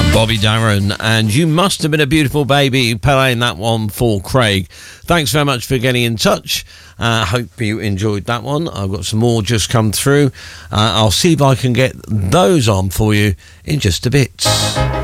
Bobby Darin, and You Must Have Been a Beautiful Baby, playing that one for Craig. Thanks very much for getting in touch. Hope you enjoyed that one. I've got some more just come through. I'll see if I can get those on for you in just a bit.